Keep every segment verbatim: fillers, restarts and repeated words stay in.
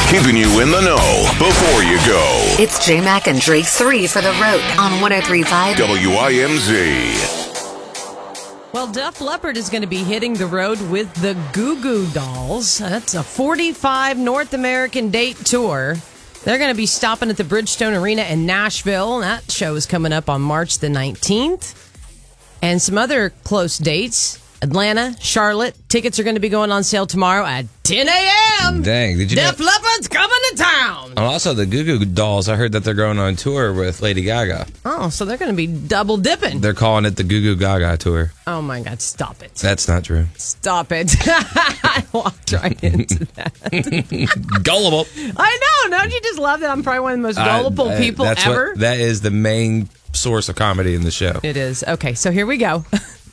keeping you in the know before you go. It's J-Mac and Drake three for the road on one oh three point five W I M Z. Well, Def Leppard is going to be hitting the road with the Goo Goo Dolls. That's a forty-five North American date tour. They're going to be stopping at the Bridgestone Arena in Nashville. That show is coming up on March the nineteenth. And some other close dates. Atlanta, Charlotte. Tickets are going to be going on sale tomorrow at ten a.m. Dang, did you Def know? Leppard's coming to town. And also, the Goo Goo Dolls, I heard that they're going on tour with Lady Gaga. Oh, so they're going to be double dipping. They're calling it the Goo Goo Gaga tour. Oh, my God. Stop it. That's not true. Stop it. I walked right into that. Gullible. I know. Don't you just love that I'm probably one of the most gullible I- I- people that's ever? What, that is the main source of comedy in the show. It is. Okay, so here we go.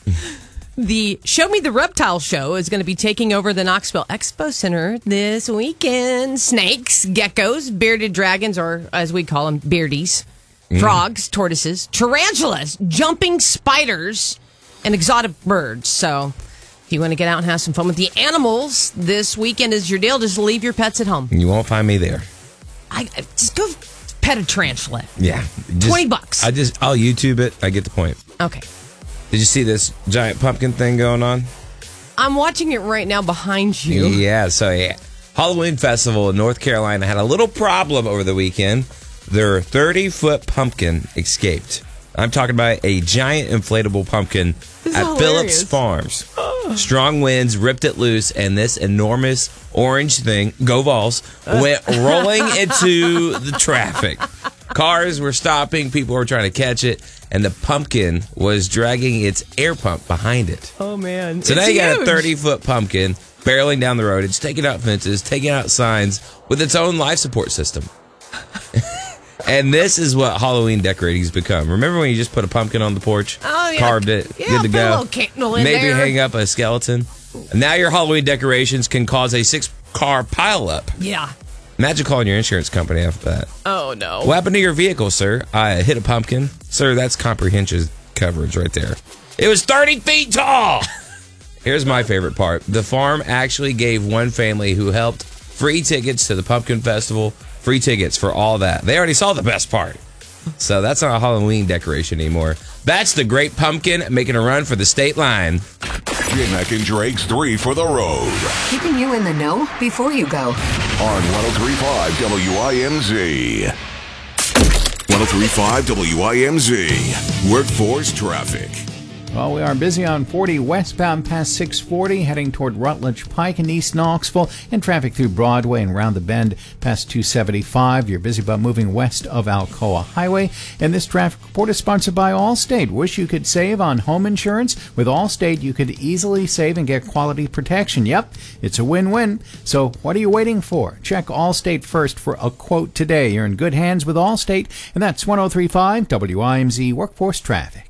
The Show Me the Reptile show is going to be taking over the Knoxville Expo Center this weekend. Snakes, geckos, bearded dragons, or as we call them, beardies, mm. frogs, tortoises, tarantulas, jumping spiders, and exotic birds. So if you want to get out and have some fun with the animals, this weekend is your deal. Just leave your pets at home. You won't find me there. I, I just go pet a tarantula. Yeah. Just, twenty bucks. I just, I'll YouTube it. I get the point. Okay. Did you see this giant pumpkin thing going on? I'm watching it right now behind you. Yeah, so yeah. Halloween Festival in North Carolina had a little problem over the weekend. Their thirty-foot pumpkin escaped. I'm talking about a giant inflatable pumpkin This at Phillips Farms. Oh. Strong winds ripped it loose, and this enormous orange thing, go Vols, went rolling into the traffic. Cars were stopping, people were trying to catch it, and the pumpkin was dragging its air pump behind it. Oh, man. So it's now you got huge. a thirty-foot pumpkin barreling down the road. It's taking out fences, taking out signs with its own life support system. And this is what Halloween decorating's become. Remember when you just put a pumpkin on the porch, oh, yeah. carved it, yeah, good to put go, a little candle in maybe there. hang up a skeleton. And now your Halloween decorations can cause a six-car pileup. Yeah. Imagine calling your insurance company after that. Oh, no. What happened to your vehicle, sir? I hit a pumpkin. Sir, that's comprehensive coverage right there. It was thirty feet tall. Here's my favorite part. The farm actually gave one family who helped free tickets to the Pumpkin Festival, free tickets for all that. They already saw the best part. So that's not a Halloween decoration anymore. That's the Great Pumpkin making a run for the state line. J-Mac and Drake's three for the road. Keeping you in the know before you go. On one oh three point five W I M Z. one oh three point five W I M Z. Workforce traffic. Well, we are busy on forty westbound past six forty, heading toward Rutledge Pike in East Knoxville, and traffic through Broadway and around the bend past two seventy-five. You're busy about moving west of Alcoa Highway. And this traffic report is sponsored by Allstate. Wish you could save on home insurance? With Allstate, you could easily save and get quality protection. Yep, it's a win-win. So what are you waiting for? Check Allstate first for a quote today. You're in good hands with Allstate, and that's one oh three point five W I M Z Workforce Traffic.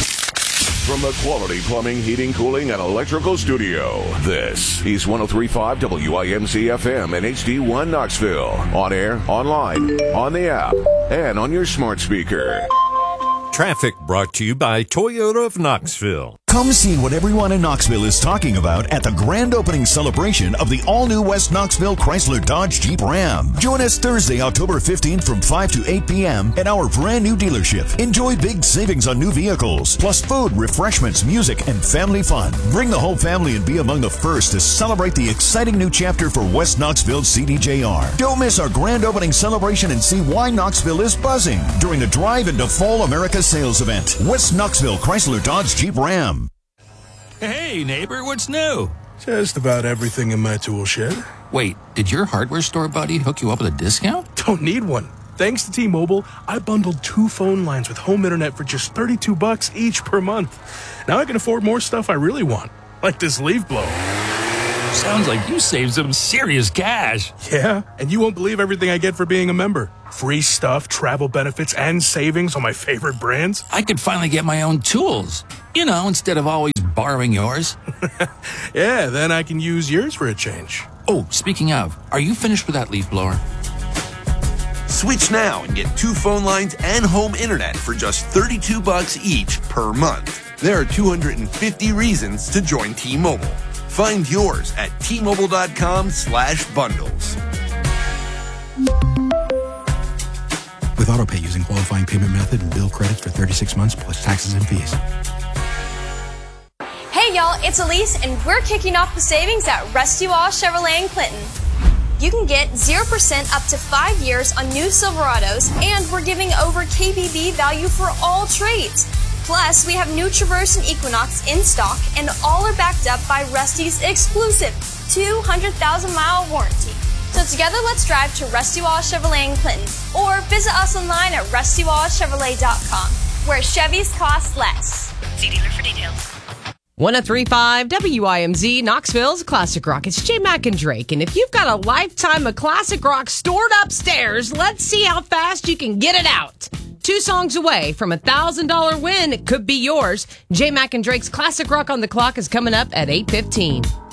From the Quality Plumbing, Heating, Cooling, and Electrical Studio, this is one oh three point five W I M Z F M and H D one Knoxville. On air, online, on the app, and on your smart speaker. Traffic brought to you by Toyota of Knoxville. Come see what everyone in Knoxville is talking about at the grand opening celebration of the all-new West Knoxville Chrysler Dodge Jeep Ram. Join us Thursday, October fifteenth from five to eight p.m. at our brand new dealership. Enjoy big savings on new vehicles, plus food, refreshments, music, and family fun. Bring the whole family and be among the first to celebrate the exciting new chapter for West Knoxville C D J R. Don't miss our grand opening celebration and see why Knoxville is buzzing during the Drive into Fall America sales event. West Knoxville Chrysler Dodge Jeep Ram. Hey, neighbor, what's new? Just about everything in my tool shed. Wait, did your hardware store buddy hook you up with a discount? Don't need one. Thanks to T-Mobile, I bundled two phone lines with home internet for just thirty-two bucks each per month. Now I can afford more stuff I really want, like this leaf blower. Sounds like you saved some serious cash. Yeah, and you won't believe everything I get for being a member. Free stuff, travel benefits, and savings on my favorite brands. I could finally get my own tools, you know, instead of always borrowing yours. Yeah, then I can use yours for a change. Oh, speaking of, are you finished with that leaf blower? Switch now and get two phone lines and home internet for just thirty-two bucks each per month. There are two hundred fifty reasons to join T-Mobile. Find yours at T Mobile dot com slash bundles. With AutoPay using qualifying payment method and bill credits for thirty-six months plus taxes and fees. Hey y'all, it's Elise and we're kicking off the savings at Rusty Wall Chevrolet in Clinton. You can get zero percent up to five years on new Silverados, and we're giving over K B B value for all trades. Plus, we have new Traverse and Equinox in stock, and all are backed up by Rusty's exclusive two hundred thousand mile warranty. So together, let's drive to Rusty Wall Chevrolet in Clinton, or visit us online at rusty wall chevrolet dot com, where Chevys cost less. See dealer for details. one oh three point five W I M Z, Knoxville's Classic Rock. It's J Mac and Drake. And if you've got a lifetime of Classic Rock stored upstairs, let's see how fast you can get it out. Two songs away from a one thousand dollars win. It could be yours. J Mac and Drake's Classic Rock on the Clock is coming up at eight fifteen.